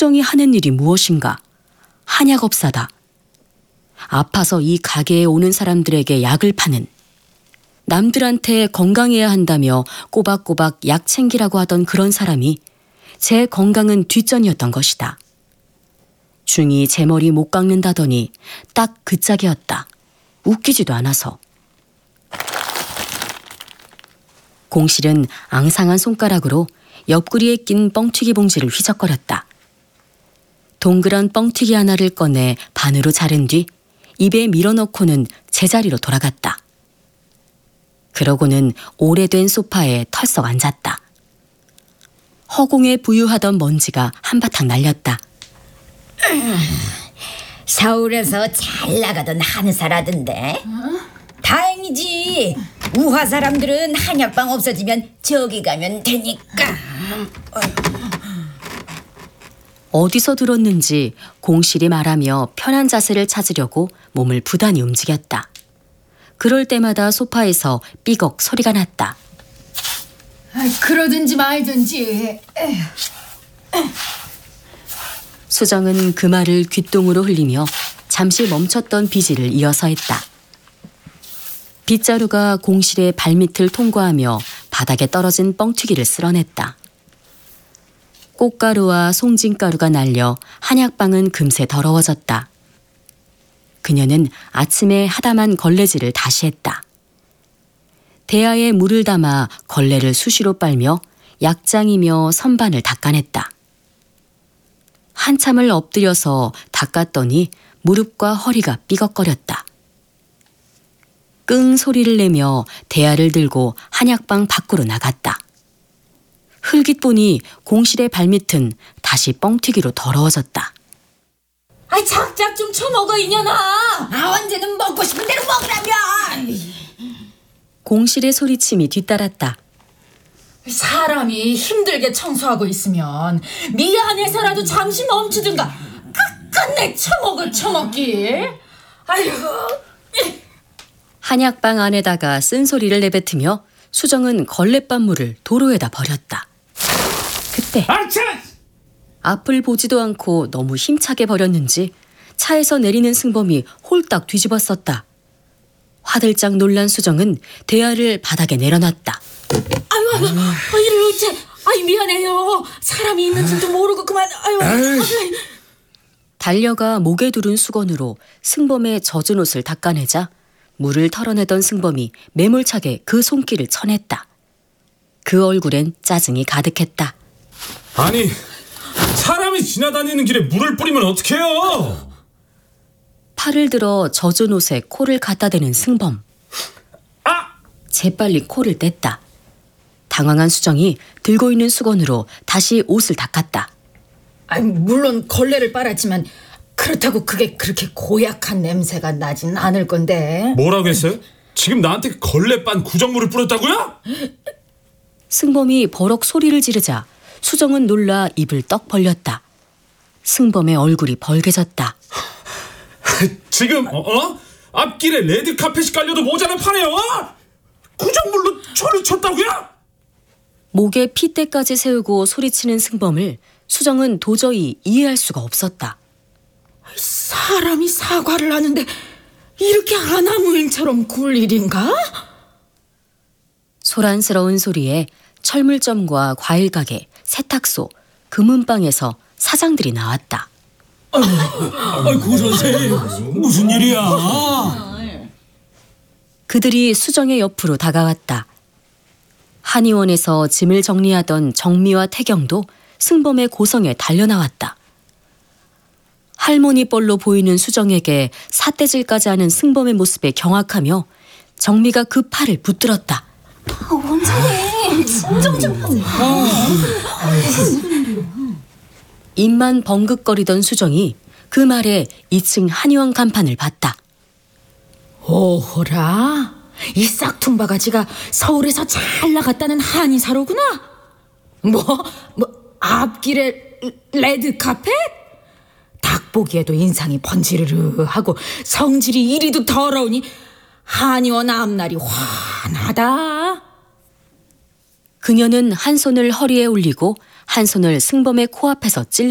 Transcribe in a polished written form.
수정이 하는 일이 무엇인가? 한약업사다. 아파서 이 가게에 오는 사람들에게 약을 파는, 남들한테 건강해야 한다며 꼬박꼬박 약 챙기라고 하던 그런 사람이 제 건강은 뒷전이었던 것이다. 중이 제 머리 못 깎는다더니 딱 그 짝이었다. 웃기지도 않아서. 공실은 앙상한 손가락으로 옆구리에 낀 뻥튀기 봉지를 휘적거렸다. 동그란 뻥튀기 하나를 꺼내 반으로 자른 뒤 입에 밀어넣고는 제자리로 돌아갔다. 그러고는 오래된 소파에 털썩 앉았다. 허공에 부유하던 먼지가 한바탕 날렸다. 서울에서 잘 나가던 한사라던데. 다행이지. 우화 사람들은 한약방 없어지면 저기 가면 되니까. 어디서 들었는지 공실이 말하며 편한 자세를 찾으려고 몸을 부단히 움직였다. 그럴 때마다 소파에서 삐걱 소리가 났다. 그러든지 말든지. 수정은 그 말을 귓등으로 흘리며 잠시 멈췄던 비지를 이어서 했다. 빗자루가 공실의 발밑을 통과하며 바닥에 떨어진 뻥튀기를 쓸어냈다. 꽃가루와 송진가루가 날려 한약방은 금세 더러워졌다. 그녀는 아침에 하다만 걸레질을 다시 했다. 대야에 물을 담아 걸레를 수시로 빨며 약장이며 선반을 닦아냈다. 한참을 엎드려서 닦았더니 무릎과 허리가 삐걱거렸다. 끙 소리를 내며 대야를 들고 한약방 밖으로 나갔다. 흘깃 보니 공실의 발밑은 다시 뻥튀기로 더러워졌다. 작작 좀 처먹어 이년아. 언제는 먹고 싶은 대로 먹으라며. 공실의 소리침이 뒤따랐다. 사람이 힘들게 청소하고 있으면 미안해서라도 잠시 멈추든가 끝끝내 처먹기. 아이고. 한약방 안에다가 쓴소리를 내뱉으며 수정은 걸레밥물을 도로에다 버렸다. 그때 앞을 보지도 않고 너무 힘차게 버렸는지 차에서 내리는 승범이 홀딱 뒤집었었다. 화들짝 놀란 수정은 대야를 바닥에 내려놨다. 이럴 미안해요. 사람이 있는 줄도 모르고 그만. 달려가 목에 두른 수건으로 승범의 젖은 옷을 닦아내자 물을 털어내던 승범이 매몰차게 그 손길을 쳐냈다. 그 얼굴엔 짜증이 가득했다. 아니, 사람이 지나다니는 길에 물을 뿌리면 어떡해요? 팔을 들어 젖은 옷에 코를 갖다 대는 승범. 재빨리 코를 뗐다. 당황한 수정이 들고 있는 수건으로 다시 옷을 닦았다. 물론 걸레를 빨았지만 그렇다고 그게 그렇게 고약한 냄새가 나진 않을 건데. 뭐라고 했어요? 지금 나한테 걸레빤 구정물을 뿌렸다고요? 승범이 버럭 소리를 지르자 수정은 놀라 입을 떡 벌렸다. 승범의 얼굴이 벌개졌다. 지금 앞길에 레드카펫이 깔려도 모자란 판에요? 구정물로 저를 쳤다고요? 목에 핏대까지 세우고 소리치는 승범을 수정은 도저히 이해할 수가 없었다. 사람이 사과를 하는데 이렇게 아나무인처럼 굴 일인가? 소란스러운 소리에 철물점과 과일가게, 세탁소, 금은방에서 사장들이 나왔다. 고 선생, 무슨 일이야? 그들이 수정의 옆으로 다가왔다. 한의원에서 짐을 정리하던 정미와 태경도 승범의 고성에 달려나왔다. 할머니 뻘로 보이는 수정에게 삿대질까지 하는 승범의 모습에 경악하며 정미가 그 팔을 붙들었다. 원장님, 진정 좀. 입만 벙긋거리던 수정이 그 말에 2층 한의원 간판을 봤다. 오호라, 이 싹퉁바가지가 서울에서 잘 나갔다는 한의사로구나. 앞길에 레드카펫? 딱 보기에도 인상이 번지르르하고 성질이 이리도 더러우니 한의원 앞날이 환하다. 그녀는 한 손을 허리에 올리고 한 손을 승범의 코앞에서 찔러